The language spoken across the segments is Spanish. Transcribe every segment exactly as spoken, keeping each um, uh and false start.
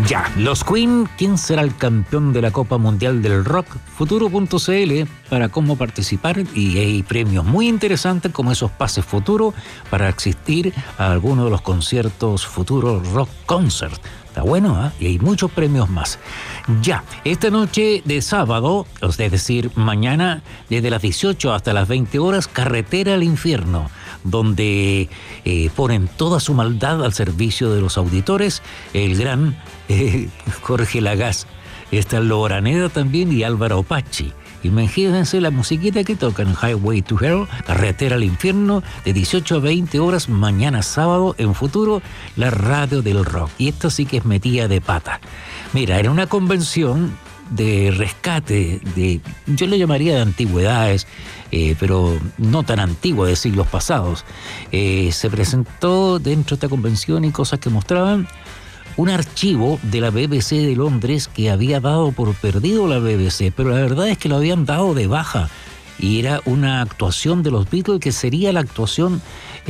Ya, los Queen, ¿quién será el campeón de la Copa Mundial del Rock? Futuro punto c l para cómo participar, y hay premios muy interesantes como esos pases futuro para asistir a alguno de los conciertos futuros Rock Concert. Está bueno, ¿eh? Y hay muchos premios más. Ya, esta noche de sábado, es decir, mañana, desde las dieciocho hasta las veinte horas, Carretera al Infierno, donde eh, ponen toda su maldad al servicio de los auditores, el gran eh, Jorge Lagás. Está Lobo Araneda también y Álvaro Pachi. Imagínense la musiquita que tocan, Highway to Hell, Carretera al Infierno, de dieciocho a veinte horas, mañana sábado, en Futuro, la radio del rock. Y esto sí que es metida de pata. Mira, era una convención de rescate, de, yo le llamaría de antigüedades, eh, pero no tan antigua, de siglos pasados. Eh, se presentó dentro de esta convención y cosas que mostraban un archivo de la B B C de Londres que había dado por perdido la B B C, pero la verdad es que lo habían dado de baja, y era una actuación de los Beatles que sería la actuación,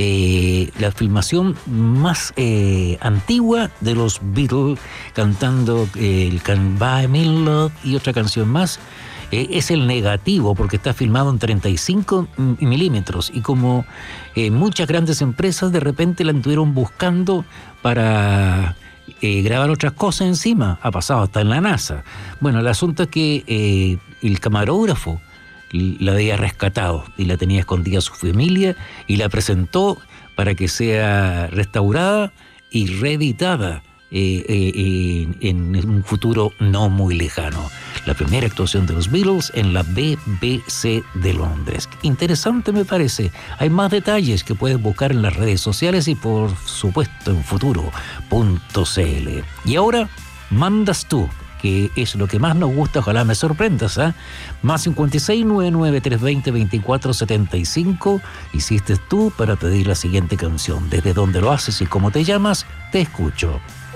eh, la filmación más eh, antigua de los Beatles, cantando eh, el Can't Buy Me Love y otra canción más. Eh, es el negativo porque está filmado en treinta y cinco milímetros, y como eh, muchas grandes empresas de repente la estuvieron buscando para Eh, grabar otras cosas encima, ha pasado hasta en la NASA. Bueno, el asunto es que eh, el camarógrafo la había rescatado y la tenía escondida su familia, y la presentó para que sea restaurada y reeditada eh, eh, en, en un futuro no muy lejano. La primera actuación de los Beatles en la B B C de Londres. Interesante me parece. Hay más detalles que puedes buscar en las redes sociales y por supuesto en futuro punto c l. Y ahora mandas tú, que es lo que más nos gusta, ojalá me sorprendas, ¿eh? Más cincuenta y seis, noventa y nueve, trescientos veinte, veinticuatro setenta y cinco. Hiciste tú para pedir la siguiente canción. Desde dónde lo haces y cómo te llamas, te escucho.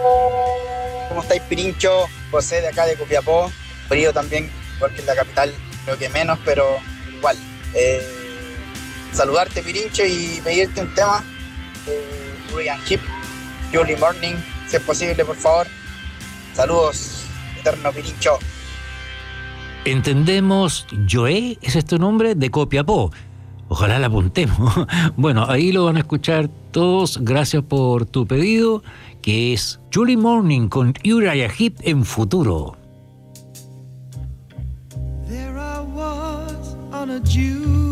¿Cómo estáis, Pirincho? José de acá de Copiapó. Frío también, porque es la capital, creo que menos, pero igual. Eh, saludarte, Pirincho, y pedirte un tema. Eh, Uriah Heep, Julie Morning, si es posible, por favor. Saludos, eterno Pirincho. Entendemos, Joé, ¿ese es tu nombre? De Copiapó. Ojalá la apuntemos. Bueno, ahí lo van a escuchar todos. Gracias por tu pedido, que es Julie Morning con Uriah Heep en Futuro. There I was on a June